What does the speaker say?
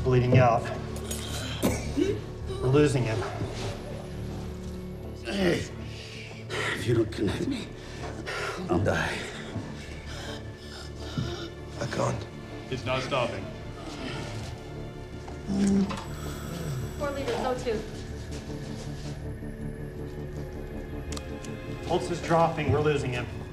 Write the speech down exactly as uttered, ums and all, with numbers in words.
bleeding out. We're losing him. Hey, if you don't connect me, I'll die. I can't. It's not stopping. Four liters, O two. Pulse is dropping. We're losing him.